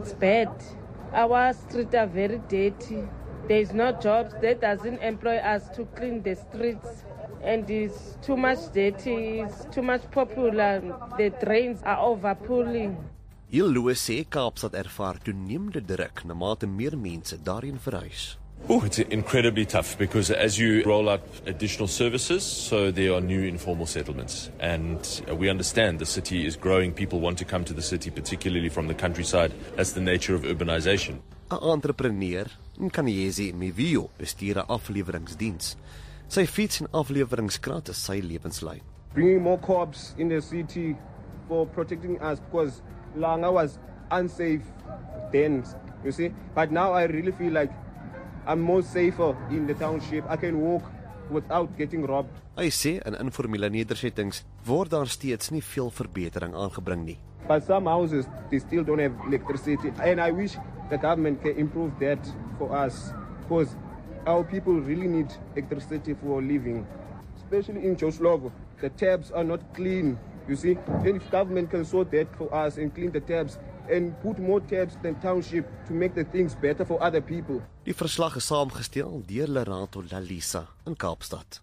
it's bad. Our streets are very dirty. There's no jobs. That doesn't employ us to clean the streets. And it's too much dirty, it's too much popular. The drains are overpulling. Hilloe sê Kaapstad ervaar toenemende druk na mate meer mense daarin verhuis. Oh, it's incredibly tough because as you roll out additional services, so there are new informal settlements. And we understand the city is growing. People want to come to the city, particularly from the countryside. That's the nature of urbanization. 'n Entrepreneur, Nkanyezi Mivio, bestuur 'n afleweringsdiens. Sy fiets en afleweringskrat is sy lewenslyn. Bringing more cops in the city for protecting us because Langa was unsafe then, you see. But now I really feel like I'm more safer in the township. I can walk without getting robbed. Hy sê in informele nedersettings word daar steeds nie veel verbetering aangebring nie. But some houses, they still don't have electricity. And I wish the government can improve that for us because our people really need electricity for living. Especially in Joslovo, the taps are not clean, you see. And if government can sort that for us and clean the taps and put more taps in the township to make the things better for other people. Die verslag is saamgestel deur Lerato Lalisa in Kaapstad.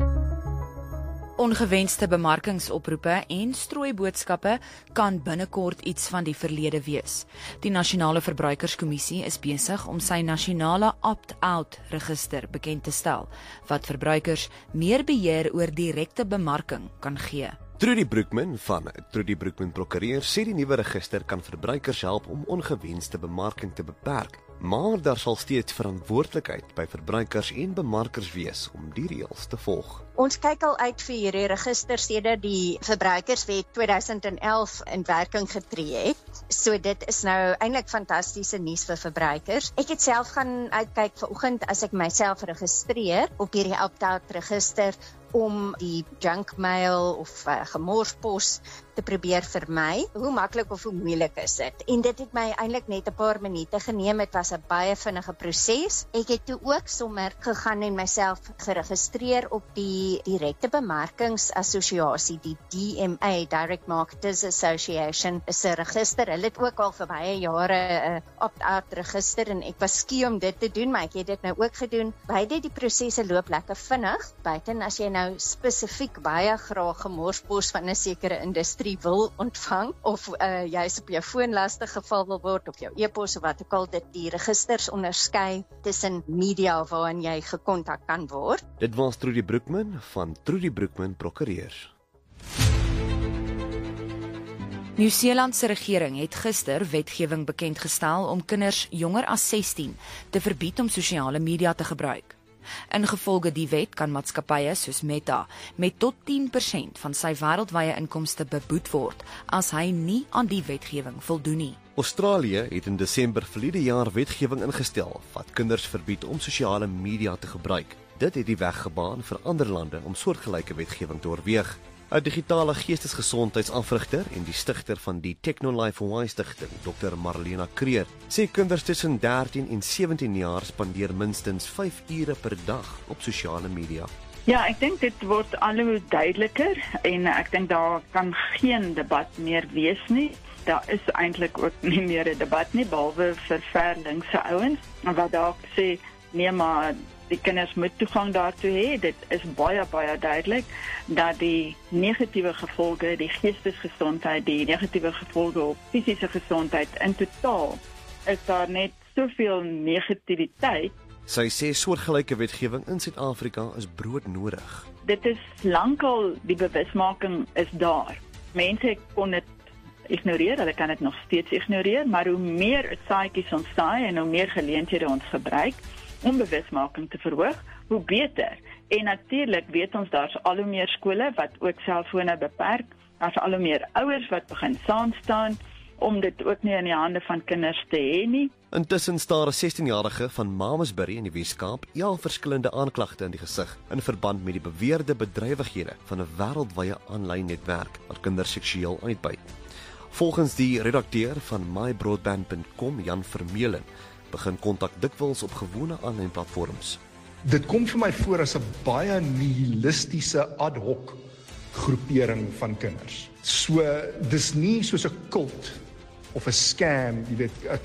Ongewenste bemarkingsoproepe en strooiboodskappe kan binnekort iets van die verlede wees. Die Nasionale Verbruikerskommissie is besig om sy nasionale opt-out register bekend te stel, wat verbruikers meer beheer oor direkte bemarking kan gee. Trudy Broekman van Trudy Broekman Prokureur sê die nuwe register kan verbruikers help om ongewenste bemarking te beperk, maar daar sal steeds verantwoordelikheid by verbruikers en bemarkers wees om die reëls te volg. Ons kyk al uit vir hierdie register sedert die Verbruikerswet 2011 in werking getree het. So dit is nou eintlik fantastiese nuus vir verbruikers. Ek het self gaan uitkyk vanoggend as ek myself registreer op hierdie opt-out register om die junk mail of gemorspos te probeer vermy. Hoe maklik of hoe moeilik is dit? En dit het my eintlik net 'n paar minute geneem. Dit was 'n baie vinnige proses. Ek het toe ook sommer gegaan en myself geregistreer op die Direkte Bemarkingsassosiasie, die DMA, Direct Marketers Association, is 'n register. Hulle het ook al vir baie jare 'n opt-out register en ek was skie om dit te doen, maar ek het dit nou ook gedoen. Beide die prosesse loop lekker vinnig, buiten as jy nou spesifiek baie graag gemorspos van 'n sekere industrie wil ontvang, of jy's op jou foon lastig geval wil word, of jou e-pos of wat ook al, dit die registers onderskei tussen media waarin jy gekontak kan word. Dit was Trudy Broekman van Trudy Broekman Prokureurs. Nieu-Seeland se regering het gister wetgewing bekendgestel om kinders jonger as 16 te verbied om sosiale media te gebruik. Ingevolge die wet kan maatskappye soos Meta met tot 10% van sy wêreldwye inkomste beboet word as hy nie aan die wetgewing voldoen nie. Australië het in Desember verlede jaar wetgewing ingestel wat kinders verbied om sosiale media te gebruik. Dit het die weg gebaan vir ander lande om soortgelyke wetgewing te oorweeg. 'n Digitale geestesgesondheidsafrigter en die stigter van die Technolife Hawaii Stichting, Dr. Marlena Kreer, sê kinders tussen 13 en 17 jaar spandeer minstens 5 ure per dag op sosiale media. Ja, ek dink dit word al hoe duideliker en ek dink daar kan geen debat meer wees nie. Daar is eintlik ook nie meer 'n debat nie, behalwe vir ver linkse ouens wat dalk sê nee, maar die kinders moet toegang daartoe hê. Dit is baie duidelik dat die negatiewe gevolge, die geestesgesondheid, die negatiewe gevolge op fisiese gesondheid in totaal, is daar net soveel negativiteit. Sy sê soortgelyke wetgewing in Suid-Afrika is broodnodig. Dit is lankal, die bewusmaking is daar. Mense kon dit ignoreer, hulle kan dit nog steeds ignoreer, maar hoe meer saadjies ons saai en hoe meer geleenthede ons gebruik om bewusmaking te verhoog, hoe beter. En natuurlik weet ons daar's al hoe meer skole wat ook selfone beperk, daar's al hoe meer ouers wat begin saam staan om dit ook nie in die hande van kinders te hê nie. Intussen staar 'n 16-jarige van Mamasbury in die Weskaap 11 verskillende aanklagte in die gesig in verband met die beweerde bedrywighede van 'n wêreldwye aanlyn netwerk wat kinders seksueel uitbuit. Volgens die redakteur van mybroadband.com, Jan Vermeulen, begin kontak dikwels op gewone aanlyn platforms. Dit kom vir my voor as 'n baie nihilistiese ad hoc groepering van kinders. So dis nie soos 'n kult of 'n scam, jy weet,